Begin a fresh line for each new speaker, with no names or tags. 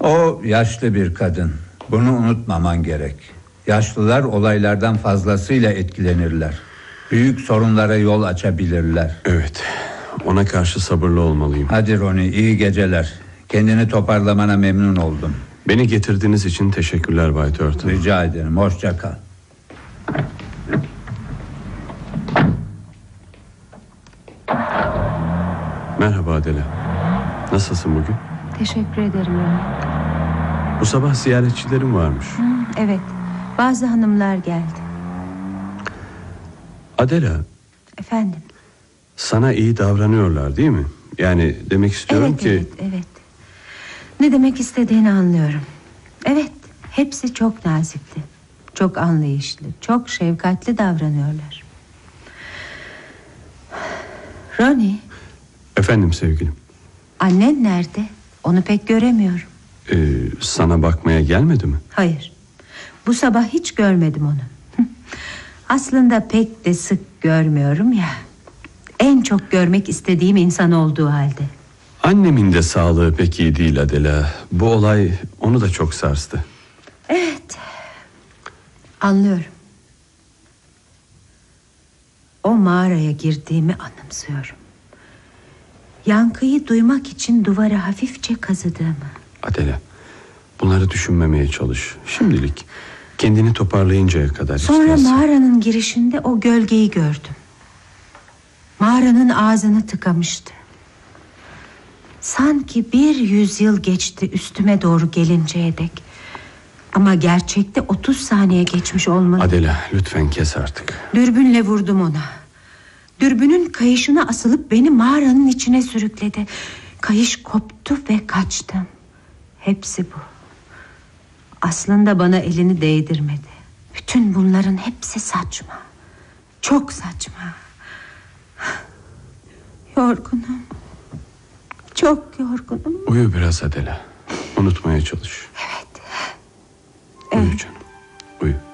O yaşlı bir kadın. Bunu unutmaman gerek. Yaşlılar olaylardan fazlasıyla etkilenirler. Büyük sorunlara yol açabilirler.
Evet, ona karşı sabırlı olmalıyım.
Hadi Ronnie, iyi geceler. Kendini toparlamana memnun oldum.
Beni getirdiğiniz için teşekkürler Bay Turtle.
Rica ederim, hoşça kal.
Merhaba Adela. Nasılsın bugün?
Teşekkür ederim Ronnie.
Bu sabah ziyaretçilerim varmış.
Evet, bazı hanımlar geldi.
Adela,
Efendim?
sana iyi davranıyorlar değil mi? Yani demek istiyorum ki...
Evet. Ne demek istediğini anlıyorum. Evet, hepsi çok nazikti. Çok anlayışlı, çok şefkatli davranıyorlar. Ronnie.
Efendim sevgilim.
Annen nerede? Onu pek göremiyorum.
Sana bakmaya gelmedi mi?
Hayır. Bu sabah hiç görmedim onu. Aslında pek de sık görmüyorum ya. En çok görmek istediğim insan olduğu halde.
Annemin de sağlığı pek iyi değil Adela. Bu olay onu da çok sarstı.
Evet. Anlıyorum. O mağaraya girdiğimi anımsıyorum. Yankıyı duymak için duvara hafifçe kazıdığımı.
Adela, bunları düşünmemeye çalış. Şimdilik kendini toparlayıncaya kadar.
Sonra mağaranın girişinde o gölgeyi gördüm. Mağaranın ağzını tıkamıştı. Sanki 100 yıl geçti üstüme doğru gelinceye dek. Ama gerçekte 30 saniye geçmiş olmalı.
Adela, lütfen kes artık.
Dürbünle vurdum ona. Dürbünün kayışına asılıp beni mağaranın içine sürükledi. Kayış koptu ve kaçtım. Hepsi bu. Aslında bana elini değdirmedi. Bütün bunların hepsi saçma. Çok saçma. Yorgunum. Çok yorgunum.
Uyu biraz Adela. Unutmaya çalış.
Evet.
Uyu canım. Uyu.